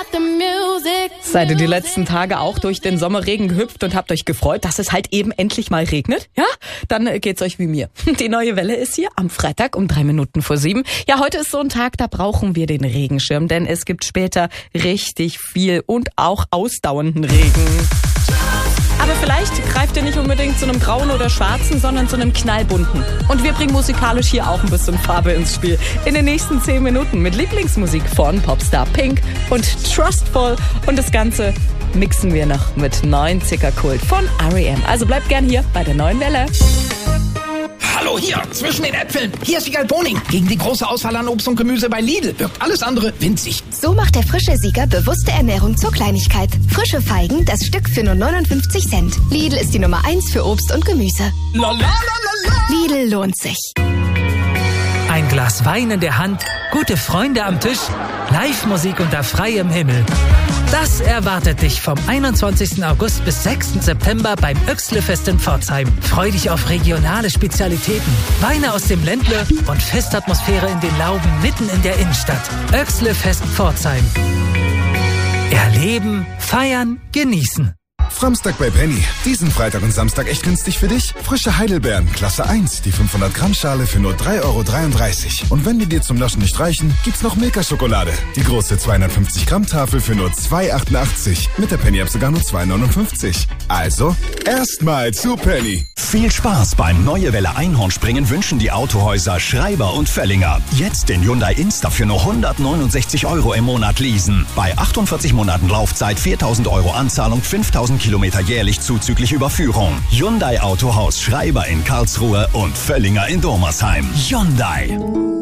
Seid ihr die letzten Tage auch durch den Sommerregen gehüpft und habt euch gefreut, dass es halt eben endlich mal regnet? Ja? Dann geht's euch wie mir. Die neue Welle ist hier am Freitag um 7:03. Ja, heute ist so ein Tag, da brauchen wir den Regenschirm, denn es gibt später richtig viel und auch ausdauernden Regen. Aber vielleicht greift ihr nicht unbedingt zu einem grauen oder schwarzen, sondern zu einem knallbunten. Und wir bringen musikalisch hier auch ein bisschen Farbe ins Spiel. In den nächsten 10 Minuten mit Lieblingsmusik von Popstar Pink und Trustful. Und das Ganze mixen wir noch mit 90er Kult von R.E.M. Also bleibt gern hier bei der neuen Welle. Hallo, hier, zwischen den Äpfeln. Hier ist Siegal Boning. Gegen die große Auswahl an Obst und Gemüse bei Lidl wirkt alles andere winzig. So macht der frische Sieger bewusste Ernährung zur Kleinigkeit. Frische Feigen, das Stück für nur 59 Cent. Lidl ist die Nummer 1 für Obst und Gemüse. La, la, la, la, la. Lidl lohnt sich. Ein Glas Wein in der Hand, gute Freunde am Tisch, Live-Musik unter freiem Himmel. Das erwartet dich vom 21. August bis 6. September beim Oechsle-Fest in Pforzheim. Freu dich auf regionale Spezialitäten, Weine aus dem Ländle und Festatmosphäre in den Lauben mitten in der Innenstadt. Oechsle-Fest Pforzheim. Erleben, feiern, genießen. Framstag bei Penny. Diesen Freitag und Samstag echt günstig für dich? Frische Heidelbeeren, Klasse 1, die 500 Gramm Schale für nur 3,33 €. Und wenn die dir zum Naschen nicht reichen, gibt's noch Milka-Schokolade. Die große 250 Gramm Tafel für nur 2,88 €. Mit der Penny-App sogar nur 2,59 €. Also, erstmal zu Penny. Viel Spaß beim Neue Welle Einhornspringen wünschen die Autohäuser Schreiber und Völlinger. Jetzt den Hyundai Insta für nur 169 € im Monat leasen. Bei 48 Monaten Laufzeit, 4.000 € Anzahlung, 5.000 Kilometer jährlich zuzüglich Überführung. Hyundai Autohaus Schreiber in Karlsruhe und Völlinger in Dormersheim. Hyundai.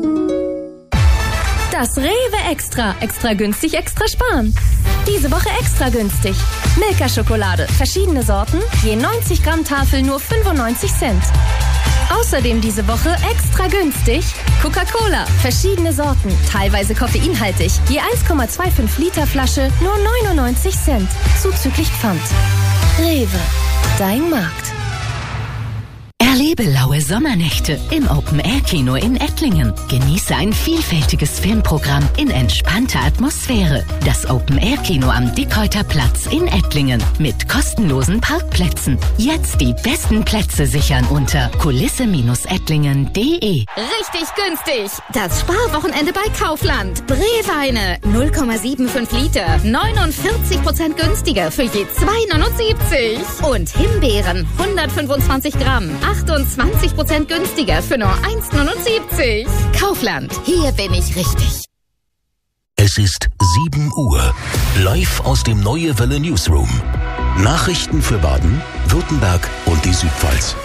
Das Rewe Extra. Extra günstig, extra sparen. Diese Woche extra günstig. Milka-Schokolade. Verschiedene Sorten. Je 90 Gramm Tafel nur 95 Cent. Außerdem diese Woche extra günstig Coca-Cola. Verschiedene Sorten. Teilweise koffeinhaltig. Je 1,25 Liter Flasche nur 99 Cent. Zuzüglich Pfand. Rewe. Dein Markt. Erlebe laue Sommernächte im Open-Air-Kino in Ettlingen. Genieße ein vielfältiges Filmprogramm in entspannter Atmosphäre. Das Open-Air-Kino am Dickhäuter Platz in Ettlingen mit kostenlosen Parkplätzen. Jetzt die besten Plätze sichern unter kulisse-ettlingen.de. Richtig günstig! Das Sparwochenende bei Kaufland. Brewweine 0,75 Liter. 49% günstiger für je 2,79 €. Und Himbeeren 125 Gramm. 28% günstiger für nur 1,79 €. Kaufland, hier bin ich richtig. Es ist 7 Uhr. Live aus dem Neue Welle Newsroom. Nachrichten für Baden, Württemberg und die Südpfalz.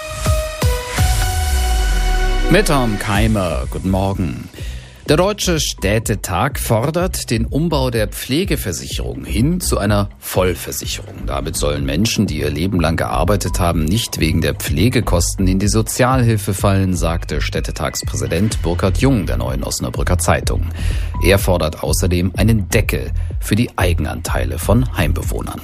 Mit Tom Keimer, guten Morgen. Der Deutsche Städtetag fordert den Umbau der Pflegeversicherung hin zu einer Vollversicherung. Damit sollen Menschen, die ihr Leben lang gearbeitet haben, nicht wegen der Pflegekosten in die Sozialhilfe fallen, sagte Städtetagspräsident Burkhard Jung der Neuen Osnabrücker Zeitung. Er fordert außerdem einen Deckel für die Eigenanteile von Heimbewohnern.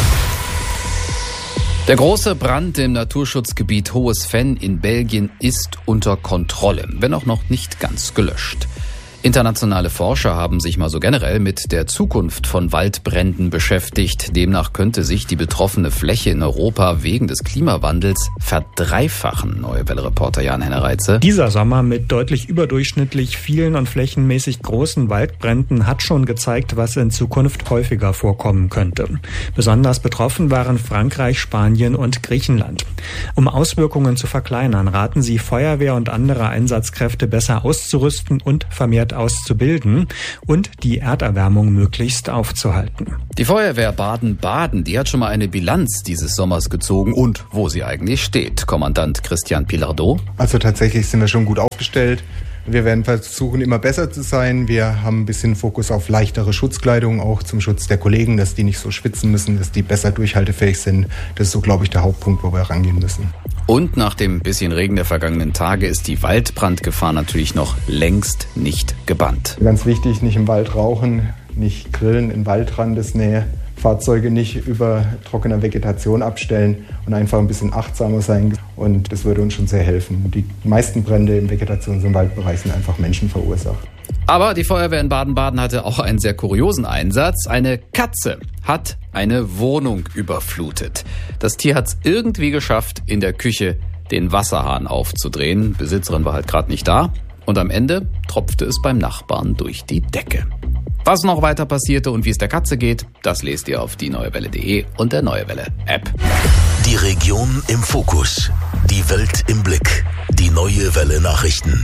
Der große Brand im Naturschutzgebiet Hohes Venn in Belgien ist unter Kontrolle, wenn auch noch nicht ganz gelöscht. Internationale Forscher haben sich mal so generell mit der Zukunft von Waldbränden beschäftigt. Demnach könnte sich die betroffene Fläche in Europa wegen des Klimawandels verdreifachen. Neue Welle-Reporter Jan-Henner Reitze. Dieser Sommer mit deutlich überdurchschnittlich vielen und flächenmäßig großen Waldbränden hat schon gezeigt, was in Zukunft häufiger vorkommen könnte. Besonders betroffen waren Frankreich, Spanien und Griechenland. Um Auswirkungen zu verkleinern, raten sie, Feuerwehr und andere Einsatzkräfte besser auszurüsten und vermehrt auszubilden und die Erderwärmung möglichst aufzuhalten. Die Feuerwehr Baden-Baden, die hat schon mal eine Bilanz dieses Sommers gezogen und wo sie eigentlich steht. Kommandant Christian Pilardot. Also tatsächlich sind wir schon gut aufgestellt. Wir werden versuchen, immer besser zu sein. Wir haben ein bisschen Fokus auf leichtere Schutzkleidung, auch zum Schutz der Kollegen, dass die nicht so schwitzen müssen, dass die besser durchhaltefähig sind. Das ist so, glaube ich, der Hauptpunkt, wo wir rangehen müssen. Und nach dem bisschen Regen der vergangenen Tage ist die Waldbrandgefahr natürlich noch längst nicht gebannt. Ganz wichtig, nicht im Wald rauchen, nicht grillen in Waldrandesnähe, Fahrzeuge nicht über trockener Vegetation abstellen und einfach ein bisschen achtsamer sein. Und das würde uns schon sehr helfen. Die meisten Brände im Vegetations- und Waldbereich sind einfach menschenverursacht. Aber die Feuerwehr in Baden-Baden hatte auch einen sehr kuriosen Einsatz. Eine Katze hat eine Wohnung überflutet. Das Tier hat es irgendwie geschafft, in der Küche den Wasserhahn aufzudrehen. Besitzerin war halt gerade nicht da. Und am Ende tropfte es beim Nachbarn durch die Decke. Was noch weiter passierte und wie es der Katze geht, das lest ihr auf dieneuewelle.de und der Neue Welle App. Die Region im Fokus. Die Welt im Blick. Die Neue Welle Nachrichten.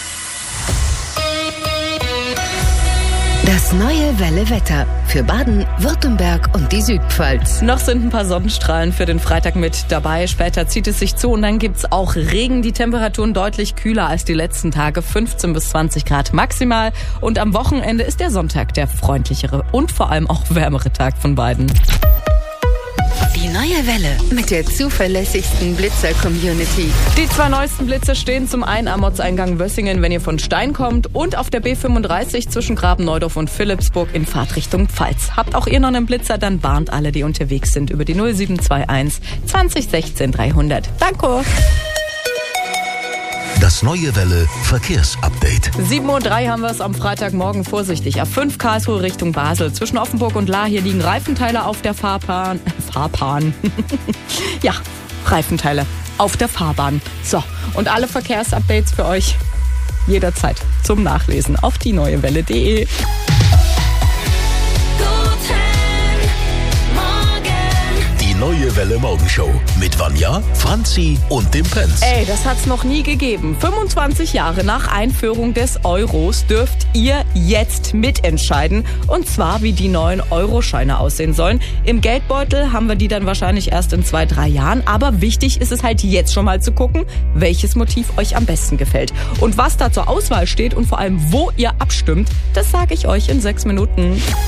Das Neue Welle Wetter für Baden, Württemberg und die Südpfalz. Noch sind ein paar Sonnenstrahlen für den Freitag mit dabei. Später zieht es sich zu und dann gibt's auch Regen. Die Temperaturen deutlich kühler als die letzten Tage. 15 bis 20 Grad maximal. Und am Wochenende ist der Sonntag der freundlichere und vor allem auch wärmere Tag von beiden. Die Neue Welle mit der zuverlässigsten Blitzer-Community. Die 2 neuesten Blitze stehen zum einen am Ortseingang Wössingen, wenn ihr von Stein kommt, und auf der B35 zwischen Graben-Neudorf und Philippsburg in Fahrtrichtung Pfalz. Habt auch ihr noch einen Blitzer, dann warnt alle, die unterwegs sind, über die 0721 20 16 300. Danke! Das Neue Welle Verkehrsupdate. 7:03 Uhr haben wir es am Freitagmorgen. Vorsichtig. A5 Karlsruhe Richtung Basel. Zwischen Offenburg und Lahr hier liegen Reifenteile auf der Fahrbahn. Ja, Reifenteile auf der Fahrbahn. So, und alle Verkehrsupdates für euch jederzeit zum Nachlesen auf dieneuewelle.de. Neue Welle Morgenshow mit Vanja, Franzi und dem Prinz. Ey, das hat's noch nie gegeben. 25 Jahre nach Einführung des Euros dürft ihr jetzt mitentscheiden. Und zwar, wie die neuen Euroscheine aussehen sollen. Im Geldbeutel haben wir die dann wahrscheinlich erst in 2-3 Jahren. Aber wichtig ist es halt jetzt schon mal zu gucken, welches Motiv euch am besten gefällt. Und was da zur Auswahl steht und vor allem, wo ihr abstimmt, das sage ich euch in 6 Minuten.